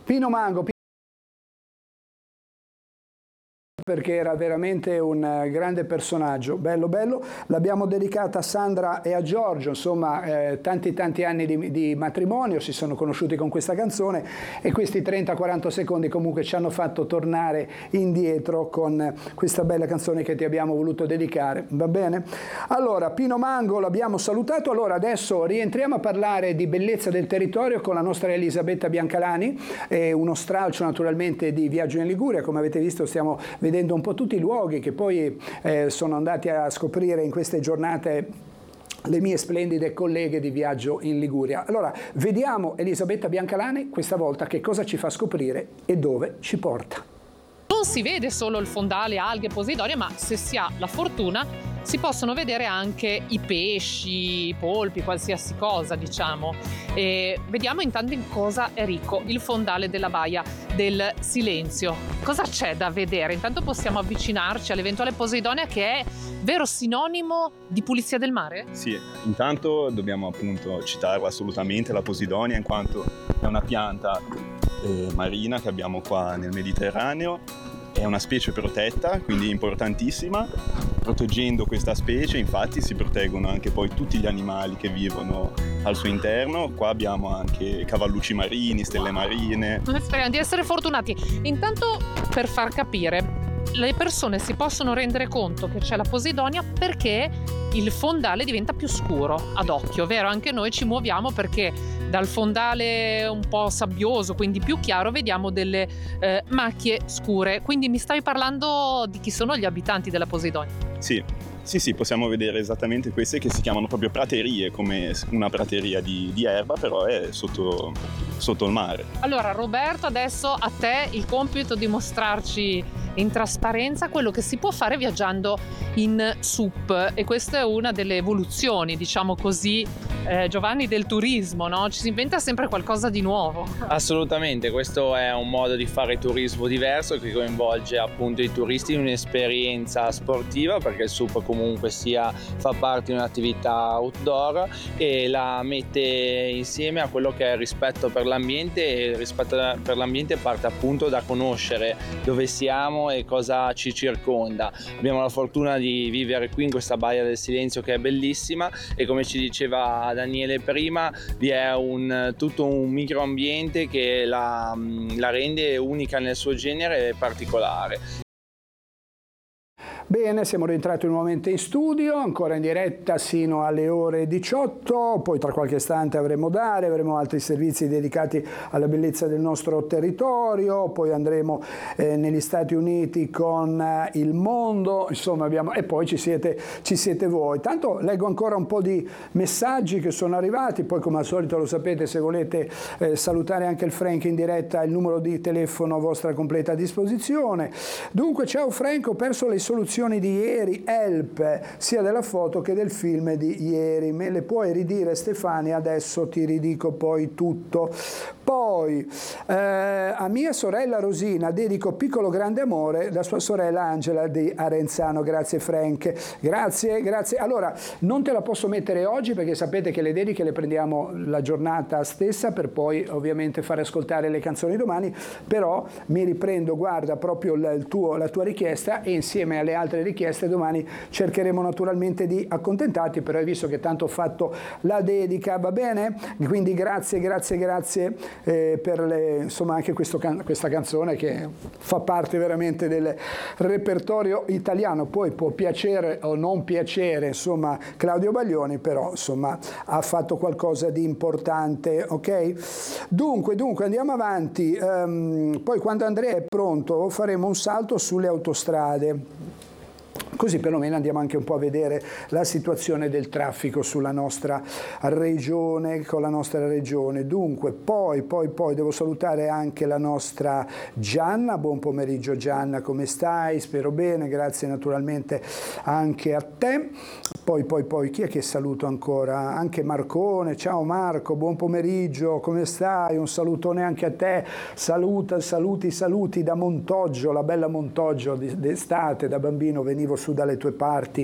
Pino Mango, perché era veramente un grande personaggio, bello bello, l'abbiamo dedicata a Sandra e a Giorgio, insomma tanti anni di matrimonio, si sono conosciuti con questa canzone e questi 30-40 secondi comunque ci hanno fatto tornare indietro con questa bella canzone che ti abbiamo voluto dedicare, va bene? Allora, Pino Mango l'abbiamo salutato, allora adesso rientriamo a parlare di bellezza del territorio con la nostra Elisabetta Biancalani, uno stralcio naturalmente di Viaggio in Liguria, come avete visto stiamo vedendo un po' tutti i luoghi che poi sono andati a scoprire in queste giornate le mie splendide colleghe di Viaggio in Liguria. Allora, vediamo Elisabetta Biancalani questa volta che cosa ci fa scoprire e dove ci porta. Non si vede solo il fondale, alghe, posidonia, ma se si ha la fortuna si possono vedere anche i pesci, i polpi, qualsiasi cosa, diciamo. E vediamo intanto in cosa è ricco il fondale della Baia del Silenzio. Cosa c'è da vedere? Intanto possiamo avvicinarci all'eventuale posidonia, che è vero sinonimo di pulizia del mare? Sì, intanto dobbiamo appunto citarla assolutamente, la posidonia, in quanto è una pianta marina che abbiamo qua nel Mediterraneo. È una specie protetta, quindi importantissima. Proteggendo questa specie, infatti, si proteggono anche poi tutti gli animali che vivono al suo interno. Qua abbiamo anche cavallucci marini, stelle marine. Speriamo di essere fortunati. Intanto, per far capire, le persone si possono rendere conto che c'è la posidonia perché il fondale diventa più scuro ad occhio, vero? Anche noi ci muoviamo perché dal fondale un po' sabbioso, quindi più chiaro, vediamo delle macchie scure. Quindi mi stavi parlando di chi sono gli abitanti della posidonia? Sì, possiamo vedere esattamente queste che si chiamano proprio praterie, come una prateria di erba, però è sotto il mare. Allora Roberto, adesso a te il compito di mostrarci in trasparenza quello che si può fare viaggiando in SUP, e questa è una delle evoluzioni, diciamo così, Giovanni, del turismo, no? Ci si inventa sempre qualcosa di nuovo. Assolutamente, questo è un modo di fare turismo diverso che coinvolge appunto i turisti in un'esperienza sportiva, perché il SUP comunque fa parte di un'attività outdoor e la mette insieme a quello che è il rispetto per l'ambiente, e il rispetto per l'ambiente parte appunto da conoscere dove siamo e cosa ci circonda. Abbiamo la fortuna di vivere qui in questa Baia del Silenzio che è bellissima, e come ci diceva Daniele prima, vi è tutto un microambiente che la rende unica nel suo genere e particolare. Bene, siamo rientrati nuovamente in studio, ancora in diretta sino alle ore 18, poi tra qualche istante avremo altri servizi dedicati alla bellezza del nostro territorio, poi andremo negli Stati Uniti con il mondo, insomma e poi ci siete voi. Tanto leggo ancora un po' di messaggi che sono arrivati, poi come al solito lo sapete, se volete salutare anche il Frank in diretta, il numero di telefono a vostra completa disposizione. Dunque, ciao Frank, ho perso le soluzioni di ieri, help, sia della foto che del film di ieri, me le puoi ridire Stefania? Adesso ti ridico poi tutto. Poi a mia sorella Rosina dedico Piccolo Grande Amore, la sua sorella Angela di Arenzano. Grazie Frank, grazie. Allora, non te la posso mettere oggi perché sapete che le dediche le prendiamo la giornata stessa per poi ovviamente fare ascoltare le canzoni domani, però mi riprendo, guarda, proprio la tua richiesta, e insieme alle altre richieste domani cercheremo naturalmente di accontentarti, però hai visto che tanto ho fatto la dedica, va bene? Quindi grazie per insomma anche questa canzone che fa parte veramente del repertorio italiano. Poi può piacere o non piacere insomma Claudio Baglioni, però insomma ha fatto qualcosa di importante, ok? Dunque andiamo avanti, poi quando Andrea è pronto faremo un salto sulle autostrade, così perlomeno andiamo anche un po' a vedere la situazione del traffico sulla nostra regione, con la nostra regione. Dunque, poi devo salutare anche la nostra Gianna. Buon pomeriggio Gianna, come stai? Spero bene, grazie naturalmente anche a te. Poi chi è che saluto ancora? Anche Marcone. Ciao Marco, buon pomeriggio, come stai? Un salutone anche a te. Saluti da Montoggio, la bella Montoggio d'estate, da bambino venivo su dalle tue parti